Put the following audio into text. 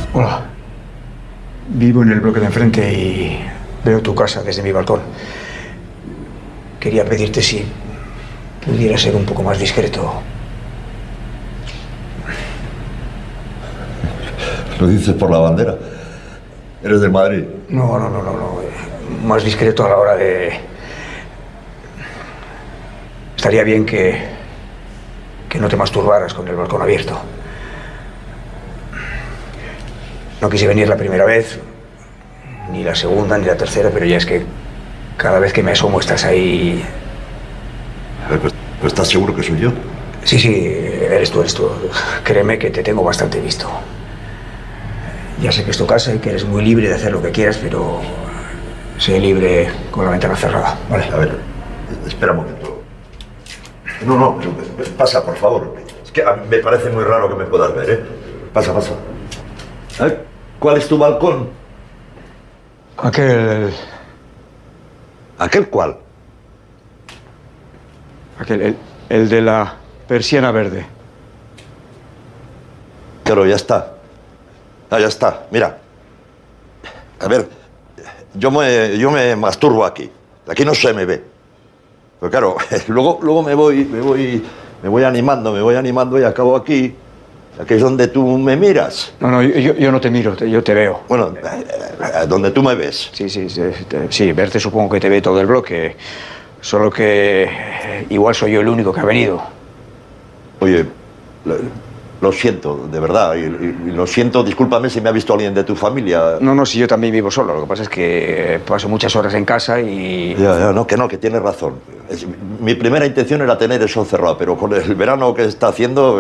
Hola. Vivo en el bloque de enfrente y veo tu casa desde mi balcón. Quería pedirte si pudiera ser un poco más discreto. ¿Lo dices por la bandera? ¿Eres del Madrid? No. Más discreto a la hora de... Estaría bien que no te masturbaras con el balcón abierto. No quise venir la primera vez, ni la segunda, ni la tercera, pero ya es que cada vez que me asomo estás ahí. Pues, ¿estás seguro que soy yo? Sí, eres tú. Créeme que te tengo bastante visto. Ya sé que es tu casa y que eres muy libre de hacer lo que quieras, pero sé libre con la ventana cerrada, ¿vale? A ver, espera un momento. No, pasa, por favor. Es que a mí me parece muy raro que me puedas ver, ¿eh? Pasa. A ver, ¿cuál es tu balcón? ¿Aquel cuál? el de la persiana verde. Claro, ya está. Ya está. Mira. A ver, yo me masturbo aquí. Aquí no se me ve. Pero claro, luego me voy animando y acabo aquí. Aquí es donde tú me miras. No, yo no te miro, yo te veo. Bueno, donde tú me ves. Sí, verte supongo que te ve todo el bloque. Solo que igual soy yo el único que ha venido. Oye, lo siento, de verdad. Y lo siento, discúlpame si me ha visto alguien de tu familia. No, si yo también vivo solo. Lo que pasa es que paso muchas horas en casa y... Que tienes razón. Mi primera intención era tener eso cerrado, pero con el verano que está haciendo...